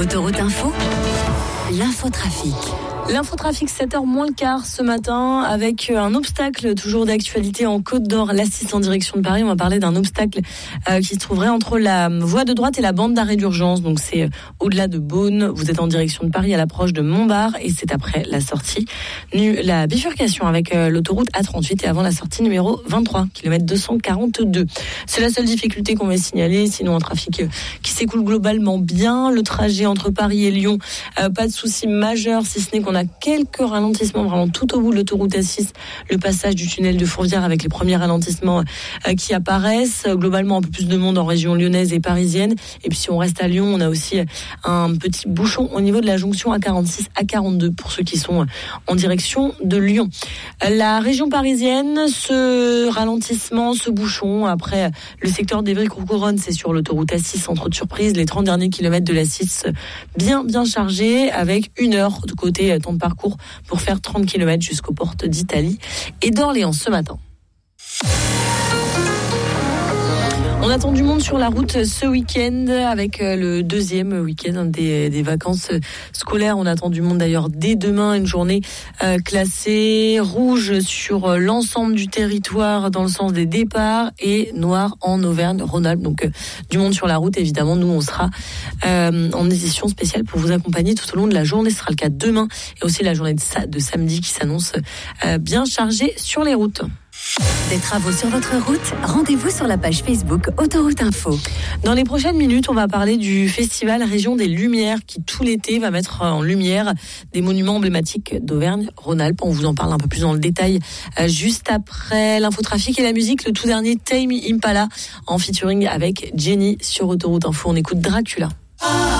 Autoroute Info, l'infotrafic. L'infotrafic 7h moins le quart ce matin avec un obstacle toujours d'actualité en Côte d'Or, l'A6 en direction de Paris. On va parler d'un obstacle qui se trouverait entre la voie de droite et la bande d'arrêt d'urgence. Donc c'est au-delà de Beaune. Vous êtes en direction de Paris à l'approche de Montbard et c'est après la sortie, la bifurcation avec l'autoroute A38 et avant la sortie numéro 23, km 242. C'est la seule difficulté qu'on va signaler. Sinon un trafic qui s'écoule globalement bien. Le trajet entre Paris et Lyon, pas de souci majeur si ce n'est qu'on a quelques ralentissements vraiment tout au bout de l'autoroute A6, le passage du tunnel de Fourvière avec les premiers ralentissements qui apparaissent. Globalement, un peu plus de monde en région lyonnaise et parisienne. Et puis si on reste à Lyon, on a aussi un petit bouchon au niveau de la jonction A46, A42 pour ceux qui sont en direction de Lyon. La région parisienne, ce ralentissement, ce bouchon, après le secteur d'Évry-Courcouronnes, c'est sur l'autoroute A6 sans trop de surprise. Les 30 derniers kilomètres de l'A6 bien chargés avec 1 heure de côté temps de parcours pour faire 30 km jusqu'aux portes d'Italie et d'Orléans ce matin. On attend du monde sur la route ce week-end avec le deuxième week-end des vacances scolaires. On attend du monde d'ailleurs dès demain, une journée classée rouge sur l'ensemble du territoire dans le sens des départs et noir en Auvergne-Rhône-Alpes. Donc du monde sur la route, évidemment. Nous, on sera en édition spéciale pour vous accompagner tout au long de la journée. Ce sera le cas demain et aussi la journée de samedi qui s'annonce bien chargée sur les routes. Des travaux sur votre route, rendez-vous sur la page Facebook Autoroute Info. Dans les prochaines minutes, on va parler du festival Région des Lumières qui tout l'été va mettre en lumière des monuments emblématiques d'Auvergne-Rhône-Alpes. On vous en parle un peu plus dans le détail juste après l'infotrafic et la musique. Le tout dernier Tame Impala en featuring avec Jenny sur Autoroute Info. On écoute Dracula.